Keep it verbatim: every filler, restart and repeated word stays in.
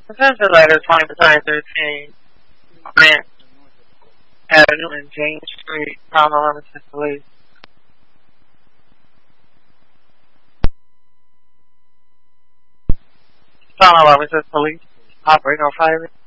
Ventilator twenty percent thirteen, Grant Avenue and James Street, Town eleven, Police. Town eleven, Police. Operator five.